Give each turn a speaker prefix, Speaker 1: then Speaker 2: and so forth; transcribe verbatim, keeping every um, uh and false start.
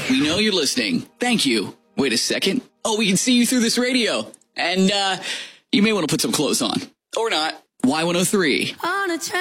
Speaker 1: We know you're listening. Thank you. Wait a second. Oh, we can see you through this radio. And uh, you may want to put some clothes on. Or not. Y one oh three.
Speaker 2: On a